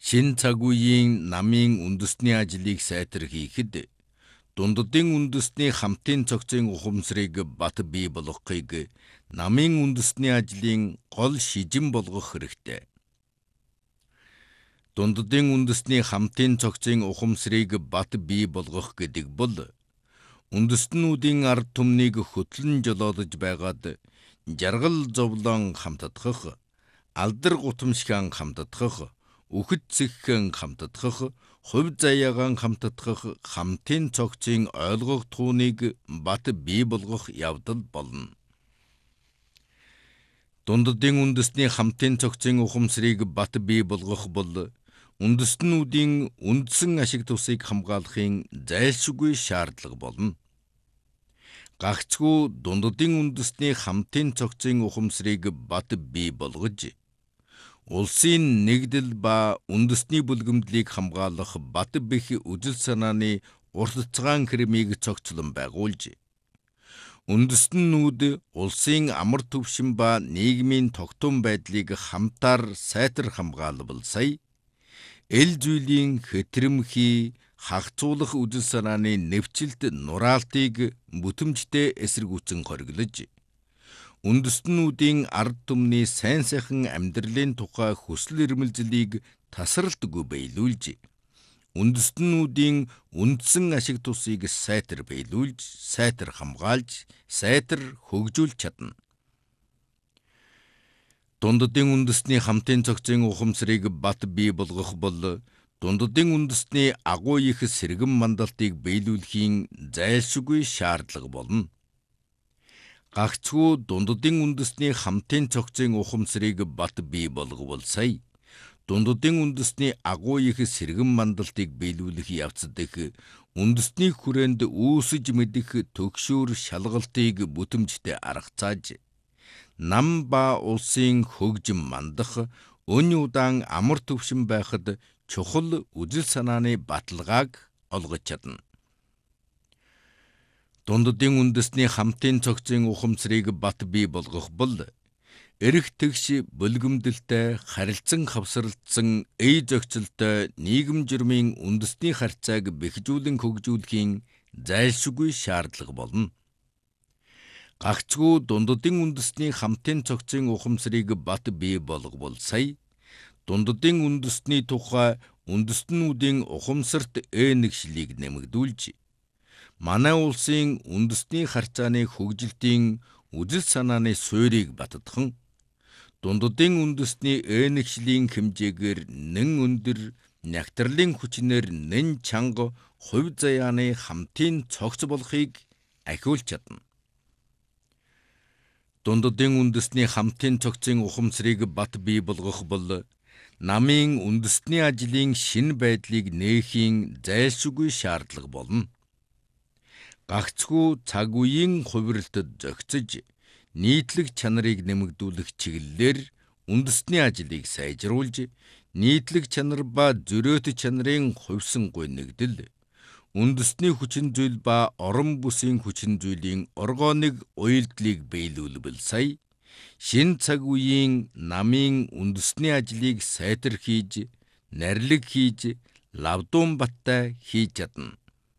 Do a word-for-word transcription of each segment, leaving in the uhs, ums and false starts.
Шинэ цаг үеийн намын үндэсний ажлыг сайтархийхэд дундадын үндэсний хамтын цогцын ухамсарыг бат бий болгохыг намын үндэсний ажлын гол шижин болгох хэрэгтэй. Дундадын үндэсний хамтын цогцын ухамсарыг бат бий болгох гэдэг бол үндэстнүүдийн ард түмнийг хөтлөн жолоодож байгаад жаргал зовлон хамтдах, алдар гутамшиган хамтдах, үхэд цэгхэн хамтдах, хувь заяагаан хамтдах хамтын цогцын ойлгох тууныг бат бий болгох явдал болно. Дундадын үндэсний хамтын цогцын ухамсарыг бат бий болгох бол үндэстнүүдийн үндсэн ашиг тусыг хамгаалахын зайлшгүй шаардлага болно. Гагцхүү дундадын үндэсний хамтын цогцын ухамсарыг бат бий болгож, улсын нэгдэл ба үндэсний бүлгэмдлийг хамгаалах бат бэх үзэл санааны уртцгаан хэрмийг цогцлон байгуулж, үндэстнүүд улсын амар түвшин ба нийгмийн тогтун байдлыг хамтаар сайтар хамгаалбал сая, эл зүйлийн хэтрэмхий хагцуулах үзэл санааны нэвчилт нураалтыг бүтэмжтэй эсэргүүцэн хориглож, үндэстнүүдийн ард түмний сайн сайхан амьдралын тухай хүсэл эрмэлзлийг тасралтгүй биелүүлж, үндэстнүүдийн үндсэн ашиг тусыг сайтар биелүүлж, сайтар хамгаалж, сайтар хөгжүүлж чадна. Дундадын үндэсний хамтын цогцын ухамсарыг бат бий болгох бол дундадын үндэсний агуу их сэргэн мандалтыг биелүүлэхийн зайлшгүй шаардлага болно. Гагцхүү дундадын үндэсний хамтын цогцын ухамсарыг бат бий болговол сая, дундадын үндэсний агуу их сэргэн мандалтыг биелүүлэх явцад их үндэсний хүрээнд үүсэж мэдэх төгшүүр шалгалтыг бүтэмжтэй аргацааж, нам ба улсын хөгжим мандах, өн удаан амар түвшин байхад чухал үзэл санааны баталгааг олгож чадна. Дундадын үндэсний хамтын цогцын ухамсарыг бат бий болгох бол эрх тэгш бүлгэмдэлтэй, харилцан хавсралцсан, эй зохицолтой нийгэм журмын үндэсний харьцааг бэхжүүлэн хөгжүүлэхийн зайлшгүй шаардлага болно. Гагцхүү дундадын үндэсний хамтын цогцын ухамсарыг бат бий болговол сая, дундадын үндэсний тухай үндэстнүүдийн ухамсарт ээнэгшлийг нэмэгдүүлж, манай улсын үндэсний харьцааны хөгжилтийн үзэл санааны суурийг баттган, дундадын үндэсний ээнэгшлийн хэмжээгээр нэн өндөр, нягтралын хүчнээр нэн чанга хувь заяаны хамтын цогц болохыг ахиулж чадна. Дундадын үндэсний хамтын цогцын ухамсарыг бат бий болгох бол намын үндэсний ажлын шинэ байдлыг нээхийн зайлшгүй шаардлага болно. Гагцхүү цаг үеийн хувиралтад зохицож, нийтлэг чанарыг нэмэгдүүлэх чиглэлээр үндэсний ажлыг сайжруулж, нийтлэг чанар ба зөрөөт чанарын хувьсангүй нэгдэл, үндэсний хүчин зүйл ба орон бүсийн хүчин зүйлийн органик уялдлыг биелүүлбэл сая, шинэ цаг үеийн намын үндэсний ажлыг сайтар хийж, нарилэг хийж, лавдуун баттай хийж чадна.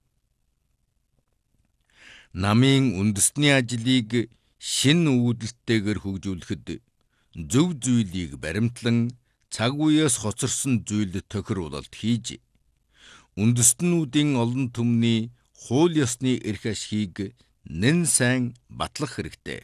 Намын үндэсний ажлыг шинэ үүдэлтэйгээр хөгжүүлэхэд зөв зүйлийг баримтлан, цаг үеэс хоцорсон зүйл тохируулалт хийж, үндэстнүүдийн олон түмний хууль ёсны эрх ашгийг нэн сайн батлах хэрэгтэй.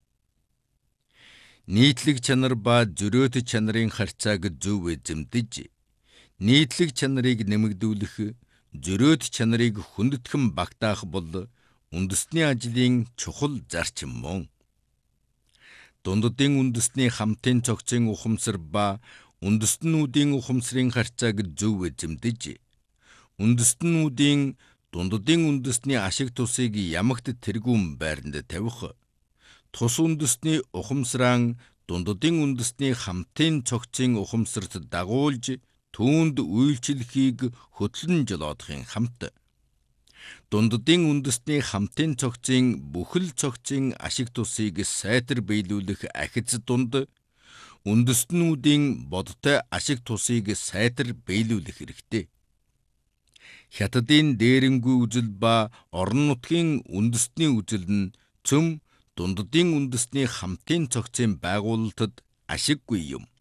Нийтлэг чанар ба зөрөөт чанарын харьцааг зөв эзэмдэж, нийтлэг чанарыг нэмэгдүүлэх, зөрөөт чанарыг хүндэтгэн багтаах бол үндэсний ажлын чухал зарчим мөн. Дундадын үндэсний хамтын цогцын ухамсар ба үндэстнүүдийн ухамсарын харьцааг зөв эзэмдэж, үндэстнүүдийн дундадын үндэсний ашиг тусыг ямагт тэргүүн байранд тавих, тус үндэсний ухамсараа дундадын үндэсний хамтын цогцын ухамсарт дагуулж, түүнд үйлчлэхийг хөтлөн жолоодохын хамт, дундадын үндэсний хамтын цогцын бүхэл цогцын ашиг тусыг сайтар биелүүлэх ахиц дунд үндэстнүүдийн бодтой ашиг тусыг сайтар биелүүлэх хэрэгтэй. Хятадын дээрэнгүй үзэл ба орон нутгийн үндэстний үзэл нь цөм дундадын үндэстний хамтын цогцын байгуулалтад ашиггүй юм.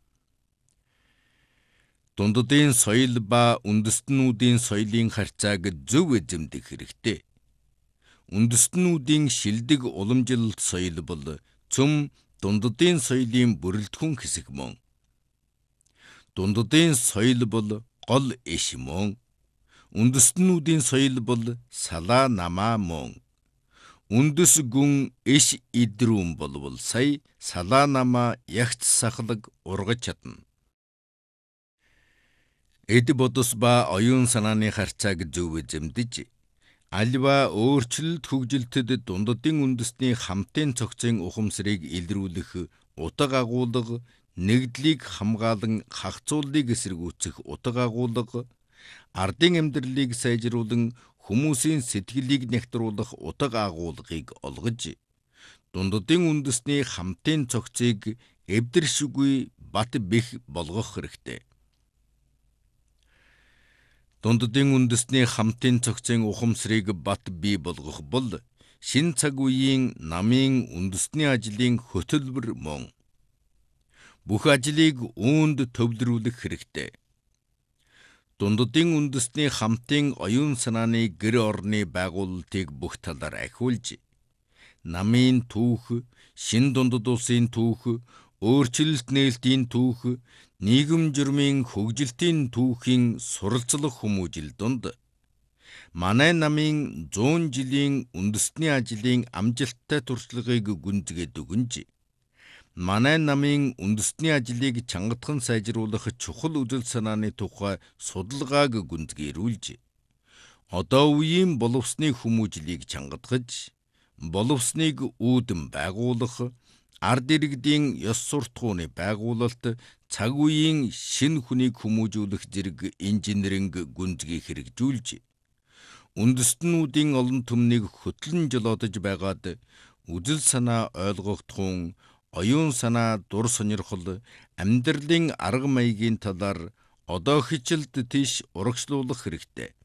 Дундадын соёл ба үндэстнүүдийн соёлын харьцааг зөв эзэмдэх хэрэгтэй. Үндэстнүүдийн шилдэг уламжилалт соёл бол цөм дундадын соёлын бүрэлдэхүүн хэсэг мөн. Дундадын соёл бол гол иш мөн. Үндэстнүүдийн соёл бол салаа намаа мөн. Үндэс гүн иш идрүүн болвол сая салаа намаа ягц сахлаг ургаж чадна. Эд бодос ба оюун санааны харьцааг зөв эзэмдэж, альва өөрчлөлт хөгжилтэд дундадын үндэстний хамтын цогцын ухамсарыг илрүүлэх утга агуулга, нэгдлийг хамгаалан хахацууллыг эсэргүүцэх утга агуулга, ардын амьдралыг сайжруулан хүмүүсийн сэтгэлийг нягтруулах утга агуулгыг олгож, дундадын үндэстний хамтын цогцыг эвдэршгүй бат бэх болгох хэрэгтэй. Дундадын үндэстний хамтын цогцын ухамсарыг бат бий болгох бол шин цаг үеийн намын үндэстний ажлын хөтөлбөр мөн. Бүх ажлыг үүнд төвлөрүүлэх хэрэгтэй. Дундадын үндэстний хамтын оюун санааны гэр орны байгуулалтыг бүх талаар ахиулж, намын түүх, шин дундад улсын түүх, өөрчлөлт нээлтийн түүх, нийгэм журмын хөгжилтийн түүхийн суралцлах хүмүүжил дунд манай намын зуун жилийн үндэстний ажлын амжилттай туршлагыг гүнзгийд өгөнж, манай намын үндэстний ажлыг чангатхан сайжруулах чухал үзэл санааны тухай судалгааг гүнзгийрүүлж, одоо үеийн боловсны хүмүүжлийг чангатгаж, боловсныг үүдэн байгуулах, ард иргэдийн ёс суртахууны байгуулалт, цаг үеийн шин хүнийг хүмүүжүүлэх зэрэг инженеринг гүнзгий хэрэгжүүлж, үндэстнүүдийн олон түмнийг хөтлөн жолоодож байгаад үзэл санаа ойлгогдохун, оюун санаа дур сонирхол, амьдралын арга маягийн талаар одоо хичээлд тийш урагшлуулах хэрэгтэй.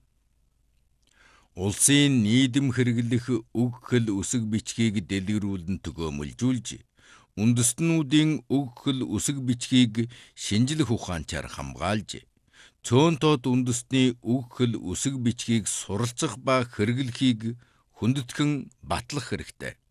Улсын нийдэм хэрэглэх үг хэл үсэг бичгийг дэлгэрүүлэн төгөөмөлжүүлж, үндэстнүүдийн үг хэл үсэг бичгийг шинжлэх ухаанчаар хамгаалж, цөөн тоод үндэстний үг хэл үсэг бичгийг суралцах ба хэрэглэхийг хүндэтгэн батлах хэрэгтэй.